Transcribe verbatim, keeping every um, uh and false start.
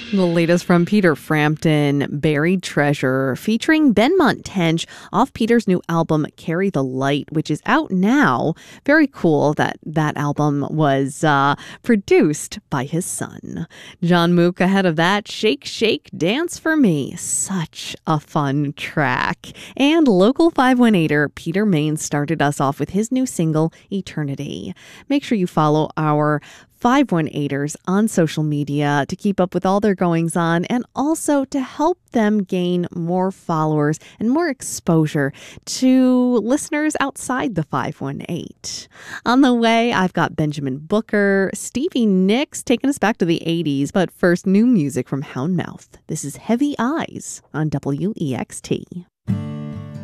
The latest from Peter Frampton, Buried Treasure, featuring Benmont Tench off Peter's new album, Carry the Light, which is out now. Very cool that that album was uh, produced by his son. John Mook ahead of that, Shake, Shake, Dance for Me. Such a fun track. And local five one eighter Peter Main started us off with his new single, Eternity. Make sure you follow our five one eighters on social media to keep up with all their goings on and also to help them gain more followers and more exposure to listeners outside the five one eight. On the way, I've got Benjamin Booker, Stevie Nicks taking us back to the eighties, but first, new music from Houndmouth. This is Heavy Eyes on W E X T.